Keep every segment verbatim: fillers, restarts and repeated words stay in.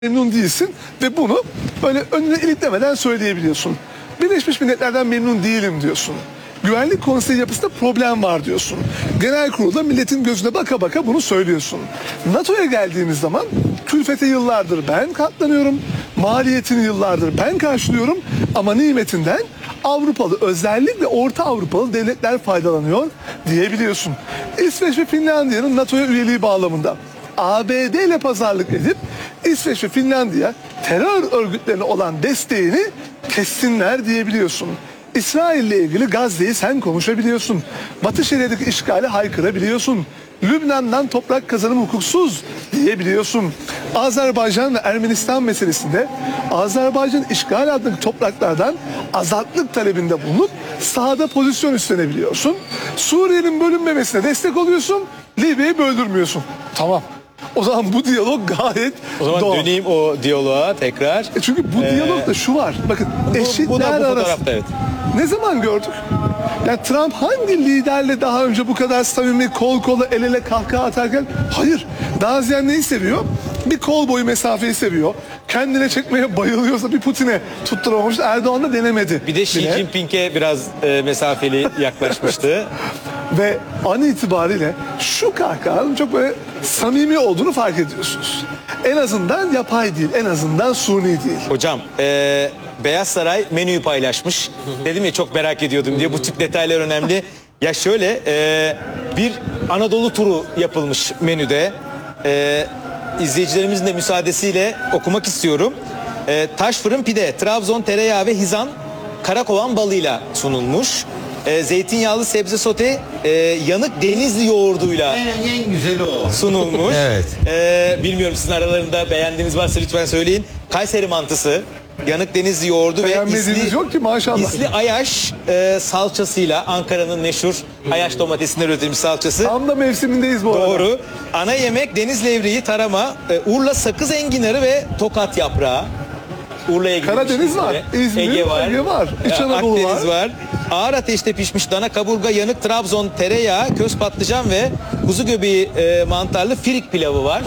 memnun değilsin ve bunu böyle önüne iliklemeden söyleyebiliyorsun. Birleşmiş Milletler'den memnun değilim diyorsun. Güvenlik Konseyi yapısında problem var diyorsun. Genel kurulda milletin gözüne baka baka bunu söylüyorsun. NATO'ya geldiğimiz zaman külfete yıllardır ben katlanıyorum. Maliyetini yıllardır ben karşılıyorum. Ama nimetinden Avrupalı, özellikle Orta Avrupalı devletler faydalanıyor diyebiliyorsun. İsveç ve Finlandiya'nın NATO'ya üyeliği bağlamında A B D ile pazarlık edip İsveç ve Finlandiya terör örgütlerine olan desteğini kessinler diyebiliyorsun. İsrail ile ilgili Gazze'yi sen konuşabiliyorsun. Batı Şeria'daki işgali haykırabiliyorsun. Lübnan'dan toprak kazanımı hukuksuz diyebiliyorsun. Azerbaycan ve Ermenistan meselesinde Azerbaycan işgal altındaki topraklardan azatlık talebinde bulunup sahada pozisyon üstlenebiliyorsun. Suriye'nin bölünmemesine destek oluyorsun. Libya'yı böldürmüyorsun. Tamam. O zaman bu diyalog gayet O zaman doğal. döneyim o diyaloğa tekrar. E çünkü bu ee, diyalogda şu var. Bakın bu, eşitler bu da bu arası. fotoğrafta, evet. Ne zaman gördük? Yani Trump hangi liderle daha önce bu kadar samimi, kol kola, el ele kahkaha atarken? Hayır. Daha ziyade neyi seviyor? Bir kol boyu mesafeyi seviyor. Kendine çekmeye bayılıyorsa bir Putin'e tutturamamış. Erdoğan da denemedi. Bir de Xi bile. Jinping'e biraz e, mesafeli yaklaşmıştı. Ve an itibariyle şu kahkahanın çok böyle samimi olduğunu fark ediyorsunuz. En azından yapay değil, en azından suni değil. Hocam, e, Beyaz Saray menüyü paylaşmış. Dedim ya çok merak ediyordum diye, bu tip detaylar önemli. Ya şöyle, e, bir Anadolu turu yapılmış menüde. E, izleyicilerimizin de müsaadesiyle okumak istiyorum. E, taş fırın pide, Trabzon tereyağı ve hizan karakovan balıyla sunulmuş. E, zeytinyağlı sebze sote, e, yanık denizli yoğurduyla en, en güzeli o sunulmuş. Evet. E, bilmiyorum, sizin aralarında beğendiğiniz varsa lütfen söyleyin. Kayseri mantısı, yanık denizli yoğurdu ve isli, yok ki maşallah. isli Ayaş e, salçasıyla, Ankara'nın meşhur Ayaş domatesinden üretilmiş salçası. Tam da mevsimindeyiz bu arada. Doğru. Ana yemek deniz levreği, tarama, e, Urla sakız enginarı ve tokat yaprağı. Urla'ya gidilmiş. Karadeniz var, İzmir, Ege var, Ege var, İç Anadolu Akdeniz var. var. Ağır ateşte pişmiş dana kaburga, yanık Trabzon tereyağı, köz patlıcan ve kuzu göbeği e, mantarlı firik pilavı var.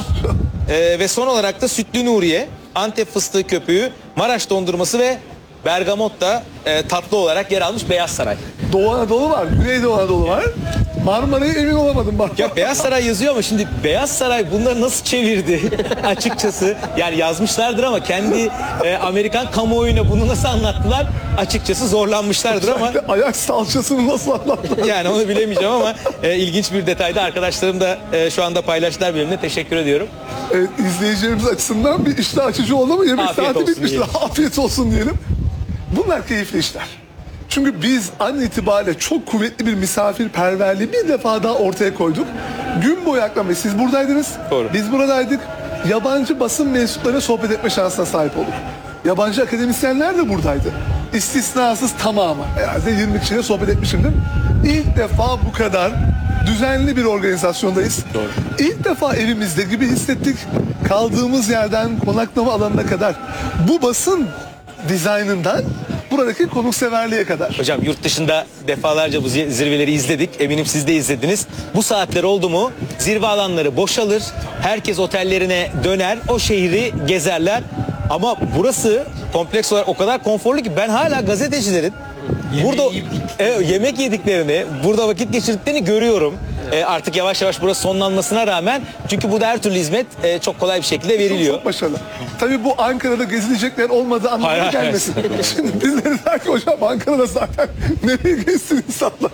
e, ve son olarak da sütlü Nuriye, Antep fıstığı köpüğü, Maraş dondurması ve bergamotta e, tatlı olarak yer almış Beyaz Saray. Doğu Anadolu var, Güneydoğu Anadolu var. Marmara'ya emin olamadım bak. Ya Beyaz Saray yazıyor ama şimdi Beyaz Saray bunları nasıl çevirdi açıkçası? Yani yazmışlardır ama kendi e, Amerikan kamuoyuna bunu nasıl anlattılar? Açıkçası zorlanmışlardır ama. Ayak salçasını nasıl anlattılar? Yani onu bilemeyeceğim ama e, ilginç bir detayda arkadaşlarım da e, şu anda paylaştılar benimle. Teşekkür ediyorum. Evet, izleyicilerimiz açısından bir iştah açıcı oldu mu? Yemek Afiyet saati olsun bitmiştir. diyelim. Afiyet olsun diyelim. Bunlar keyifli işler. Çünkü biz an itibariyle çok kuvvetli bir misafirperverliği bir defa daha ortaya koyduk. Gün boyu aklamayı siz buradaydınız. Doğru. Biz buradaydık. Yabancı basın mensuplarıyla sohbet etme şansına sahip olduk. Yabancı akademisyenler de buradaydı. İstisnasız tamamı. Herhalde yirmi kişiyle sohbet etmişimdir. İlk defa bu kadar düzenli bir organizasyondayız. Doğru. İlk defa evimizde gibi hissettik. Kaldığımız yerden konaklama alanına kadar. Bu basın dizaynından buradaki konukseverliğe kadar. Hocam yurt dışında defalarca bu zirveleri izledik. Eminim siz de izlediniz. Bu saatler oldu mu zirve alanları boşalır. Herkes otellerine döner. O şehri gezerler. Ama burası kompleks olarak o kadar konforlu ki ben hala gazetecilerin burada e, yemek yediklerini, burada vakit geçirdiklerini görüyorum. E, artık yavaş yavaş burası sonlanmasına rağmen, çünkü burada her türlü hizmet e, çok kolay bir şekilde veriliyor. Çok, çok başarılı. Tabii bu Ankara'da gezilecek yer olmadığı anlamına Hayır, hayır. gelmesin. Şimdi birileri der ki hocam Ankara'da zaten nereye gezsin insanlar?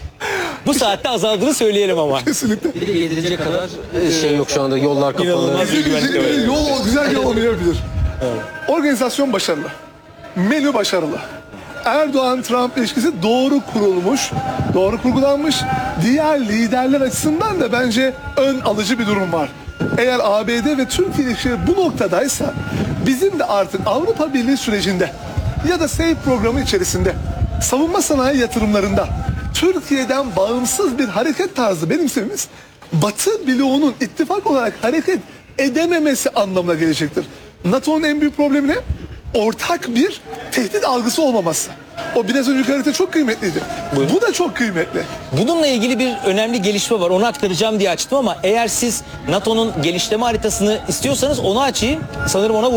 Bu saatte azaldığını söyleyelim ama. Kesinlikle. Bir de gezilecek kadar şey yok şu anda, yollar kapalı. İnanılmaz bir güvenlik var. Yol güzel yol olmayabilir. Evet. Organizasyon başarılı. Menü başarılı. Erdoğan-Trump ilişkisi doğru kurulmuş, doğru kurgulanmış. Diğer liderler açısından da bence ön alıcı bir durum var. Eğer A B D ve Türkiye ilişkileri bu noktadaysa bizim de artık Avrupa Birliği sürecinde ya da SAFE programı içerisinde savunma sanayi yatırımlarında Türkiye'den bağımsız bir hareket tarzı benimsememiz Batı bloğunun ittifak olarak hareket edememesi anlamına gelecektir. NATO'nun en büyük problemi ne? Ortak bir tehdit algısı olmaması. O biraz önceki harita çok kıymetliydi. Buyurun. Bu da çok kıymetli. Bununla ilgili bir önemli gelişme var. Onu aktaracağım diye açtım ama eğer siz NATO'nun genişleme haritasını istiyorsanız onu açayım. Sanırım ona